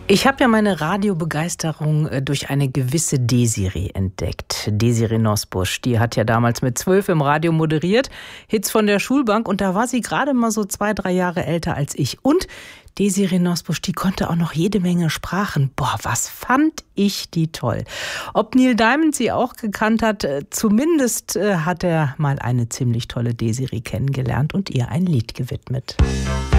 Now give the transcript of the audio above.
Ich habe ja meine Radiobegeisterung durch eine gewisse Desiree entdeckt. Desiree Nosbusch, die hat ja damals mit 12 im Radio moderiert, Hits von der Schulbank, und da war sie gerade mal so 2-3 Jahre älter als ich. Und Desiree Nosbusch, die konnte auch noch jede Menge Sprachen. Boah, was fand ich die toll. Ob Neil Diamond sie auch gekannt hat, zumindest hat er mal eine ziemlich tolle Desiree kennengelernt und ihr ein Lied gewidmet.